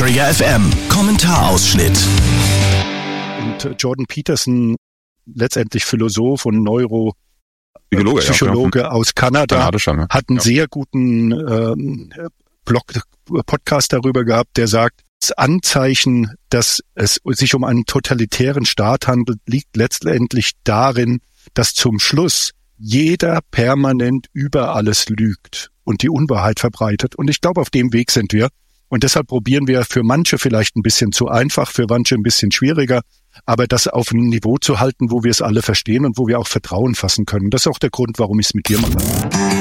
Trigger FM Kommentarausschnitt. Und Jordan Peterson, letztendlich Philosoph und Psychologe aus Kanada, hat einen sehr guten Podcast darüber gehabt, der sagt, das Anzeichen, dass es sich um einen totalitären Staat handelt, liegt letztendlich darin, dass zum Schluss jeder permanent über alles lügt und die Unwahrheit verbreitet. Und ich glaube, auf dem Weg sind wir. Und deshalb probieren wir für manche vielleicht ein bisschen zu einfach, für manche ein bisschen schwieriger, aber das auf einem Niveau zu halten, wo wir es alle verstehen und wo wir auch Vertrauen fassen können. Das ist auch der Grund, warum ich es mit dir mache.